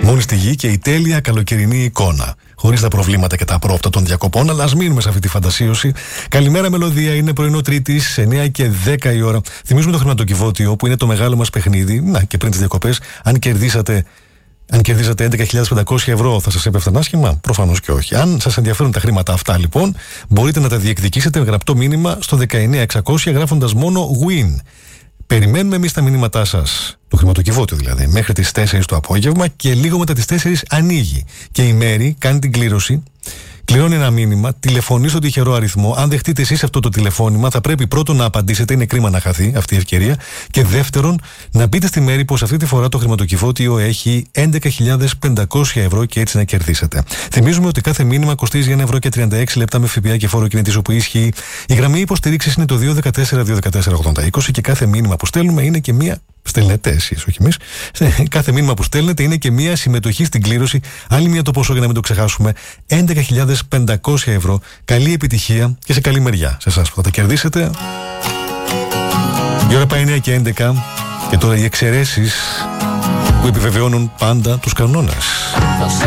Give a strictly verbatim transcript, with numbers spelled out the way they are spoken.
Μόνη στη γη και η τέλεια καλοκαιρινή εικόνα. Χωρίς τα προβλήματα και τα απρόπτα των διακοπών, αλλά ας μείνουμε σε αυτή τη φαντασίωση. Καλημέρα, Μελωδία. Είναι πρωινό Τρίτης, εννιά και δέκα η ώρα. Θυμίζουμε το χρηματοκιβώτιο που είναι το μεγάλο μας παιχνίδι. Να, και πριν τις διακοπές, αν κερδίσατε. Αν κερδίζατε έντεκα χιλιάδες πεντακόσια ευρώ, θα σας έπεφταν άσχημα? Προφανώς και όχι. Αν σας ενδιαφέρουν τα χρήματα αυτά, λοιπόν, μπορείτε να τα διεκδικήσετε με γραπτό μήνυμα στο δεκαεννιά εξακόσια γράφοντας μόνο win. Περιμένουμε εμείς τα μηνύματά σας, το χρηματοκιβώτιο δηλαδή, μέχρι τις τέσσερις το απόγευμα και λίγο μετά τις τέσσερις ανοίγει. Και η Μέρη κάνει την κλήρωση. Κληρώνει ένα μήνυμα, τηλεφωνεί στον τυχερό αριθμό. Αν δεχτείτε εσείς αυτό το τηλεφώνημα, θα πρέπει πρώτον να απαντήσετε, είναι κρίμα να χαθεί αυτή η ευκαιρία. Και δεύτερον, να πείτε στη Μέρη πως αυτή τη φορά το χρηματοκιβώτιο έχει έντεκα χιλιάδες πεντακόσια ευρώ και έτσι να κερδίσετε. Θυμίζουμε ότι κάθε μήνυμα κοστίζει ένα ευρώ και τριάντα έξι λεπτά με ΦΠΑ και φόρο κινητής όπου ισχύει. Η γραμμή υποστήριξης είναι το δύο ένα τέσσερα δύο ένα τέσσερα ογδόντα είκοσι και κάθε μήνυμα που στέλνουμε είναι και μία. Στέλνετε εσείς, όχι εμείς. Κάθε μήνυμα που στέλνετε είναι και μία συμμετοχή στην κλήρωση. Άλλη μία το ποσό για να μην το ξεχάσουμε. έντεκα χιλιάδες πεντακόσια ευρώ. Καλή επιτυχία και σε καλή μεριά σε εσάς που θα τα κερδίσετε. Η ώρα πάει εννιά και έντεκα και τώρα οι εξαιρέσεις που επιβεβαιώνουν πάντα τους κανόνες.